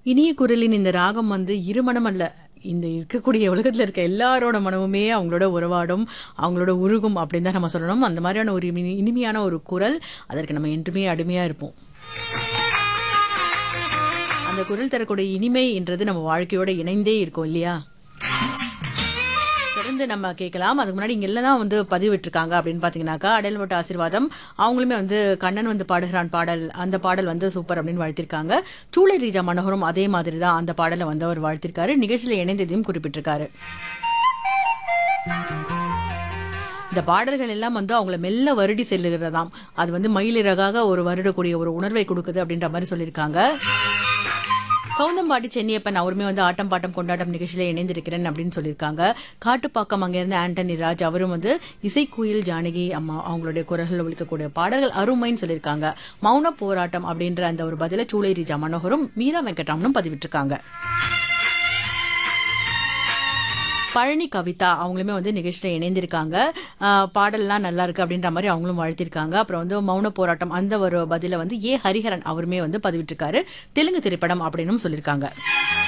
இனிய குரலின் இந்த ராகம் வந்து இருமனம் அல்ல. இந்த இருக்கக்கூடிய உலகத்துல இருக்க எல்லாரோட மனமுமே அவங்களோட உறவாடும், அவங்களோட உருகும் அப்படின்னு தான் நம்ம சொல்லணும். அந்த மாதிரியான ஒரு இனிமையான ஒரு குரல். அதற்கு நம்ம என்றுமே அடிமையா இருப்போம். அந்த குரல் தரக்கூடிய இனிமை என்றது நம்ம வாழ்க்கையோட இணைந்தே இருக்கும் இல்லையா? தொடர்ந்து நம்ம கேட்கலாம். அதுக்கு முன்னாடி இங்க எல்லாம் வந்து பதிவிட்டிருக்காங்க அப்படின்னு பாத்தீங்கன்னாக்கா, அடையல்வட்ட ஆசீர்வாதம் அவங்களுமே வந்து கண்ணன் வந்து பாடுகிறான் பாடல், அந்த பாடல் வந்து சூப்பர் அப்படின்னு வாழ்த்திருக்காங்க. சூளை ரீஜா மனோகரும் அதே மாதிரி தான் அந்த பாடலை வந்து அவர் வாழ்த்திருக்காரு. நிகழ்ச்சியில இணைந்ததையும் குறிப்பிட்டிருக்காரு. இந்த பாடல்கள் எல்லாம் வந்து அவங்கள மெல்ல வருடி செல்லுகிறதாம். அது வந்து மயிலிறகாக ஒரு வருடக்கூடிய ஒரு உணர்வை கொடுக்குது அப்படின்ற மாதிரி சொல்லியிருக்காங்க. கவுந்தம்பாடி சென்னியப்பன் அவருமே வந்து ஆட்டம் பாட்டம் கொண்டாட்டம் நிகழ்ச்சியில இணைந்திருக்கிறேன் அப்படின்னு சொல்லியிருக்காங்க. காட்டுப்பாக்கம் அங்கிருந்து ஆண்டனி ராஜ் அவரும் வந்து இசைக்குயில் ஜானகி அம்மா அவங்களுடைய குரல்கள் ஒழிக்கக்கூடிய பாடல்கள் அருமைன்னு சொல்லியிருக்காங்க. மௌன போராட்டம் அப்படின்ற அந்த ஒரு பதில சூளை ரீஜா மனோகரும் மீரா வெங்கட்ராமனும் பதிவிட்டிருக்காங்க. பழனி கவிதா அவங்களுமே வந்து நிகழ்ச்சியில இணைந்திருக்காங்க. பாடல்லாம் நல்லா இருக்கு அப்படின்ற மாதிரி அவங்களும் வாழ்த்திருக்காங்க. அப்புறம் வந்து மௌன போராட்டம் அந்த ஒரு பதில வந்து ஹரிஹரன் அவருமே வந்து பதிவிட்டிருக்காரு. தெலுங்கு திரைப்படம் அப்படின்னு சொல்லியிருக்காங்க.